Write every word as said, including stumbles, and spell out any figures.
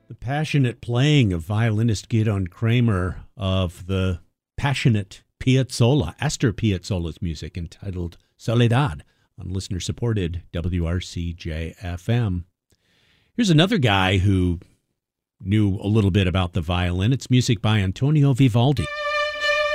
The passionate playing of violinist Gidon Kramer of the passionate Piazzolla, Astor Piazzolla's music entitled Soledad on listener-supported W R C J F M. Here's another guy who knew a little bit about the violin. It's music by Antonio Vivaldi.